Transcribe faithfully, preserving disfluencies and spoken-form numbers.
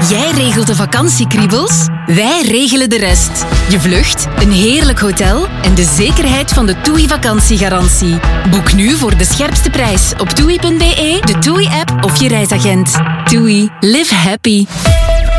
Jij regelt de vakantiekriebels, wij regelen de rest. Je vlucht, een heerlijk hotel en de zekerheid van de TUI vakantiegarantie. Boek nu voor de scherpste prijs op toei punt be, de TUI-app of je reisagent. TUI. Live happy.